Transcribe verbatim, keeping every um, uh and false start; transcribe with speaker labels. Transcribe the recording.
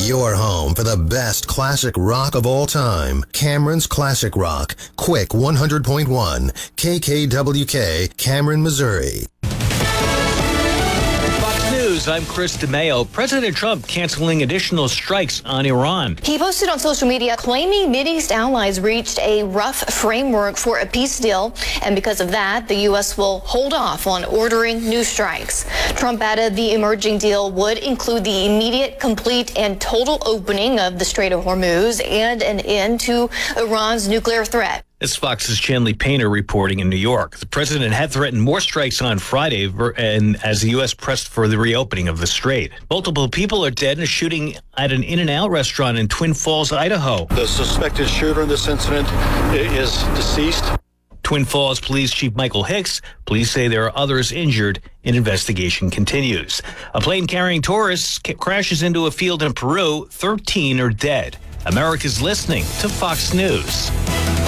Speaker 1: your home for the best classic rock of all time. Cameron's Classic Rock. Quick one hundred point one. K K W K, Cameron, Missouri.
Speaker 2: Fox News, I'm Chris DeMeo. President Trump canceling additional strikes on Iran.
Speaker 3: He posted on social media claiming Mideast allies reached a rough framework for a peace deal, and because of that, the U S will hold off on ordering new strikes. Trump added the emerging deal would include the immediate, complete, and total opening of the Strait of Hormuz and an end to Iran's nuclear threat.
Speaker 2: It's Fox's Chanley Painter reporting in New York. The president had threatened more strikes on Friday and as the U S pressed for the reopening of the strait. Multiple people are dead in a shooting at an In-N-Out restaurant in Twin Falls, Idaho.
Speaker 4: The suspected shooter in this incident is deceased.
Speaker 2: Twin Falls Police Chief Michael Hicks, police say there are others injured and investigation continues. A plane carrying tourists crashes into a field in Peru. thirteen are dead. America's listening to Fox News.